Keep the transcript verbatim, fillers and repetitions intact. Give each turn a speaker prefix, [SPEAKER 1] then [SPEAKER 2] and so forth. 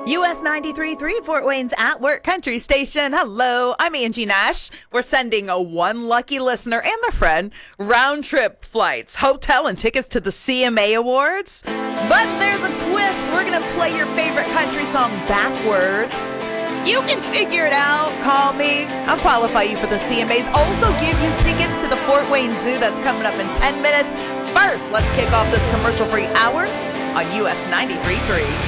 [SPEAKER 1] U S ninety-three point three, Fort Wayne's At Work Country Station. Hello, I'm Angie Nash. We're sending a one lucky listener and their friend round trip flights, hotel, and tickets to the C M A Awards. But there's a twist. We're going to play your favorite country song backwards. You can figure it out. Call me. I'll qualify you for the C M As. Also give you tickets to the Fort Wayne Zoo. That's coming up in ten minutes. First, let's kick off this commercial-free hour on U S ninety-three point three.